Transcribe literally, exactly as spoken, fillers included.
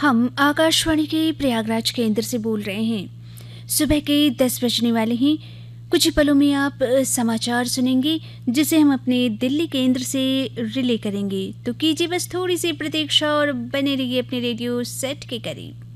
हम आकाशवाणी के प्रयागराज केंद्र से बोल रहे हैं। सुबह के दस बजने वाले हैं। कुछ ही पलों में आप अ, समाचार सुनेंगे जिसे हम अपने दिल्ली केंद्र से रिले करेंगे। तो कीजिए बस थोड़ी सी प्रतीक्षा और बने रहिए अपने रेडियो सेट के करीब।